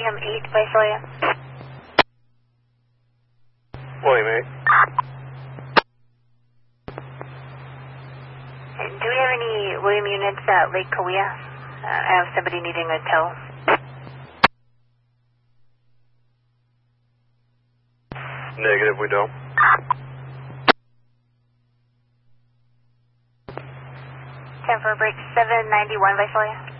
William 8, Visalia. William 8. Do we have any William units at Lake Cahuilla? I have somebody needing a tow. Negative, we don't. 10 for break 791, Visalia.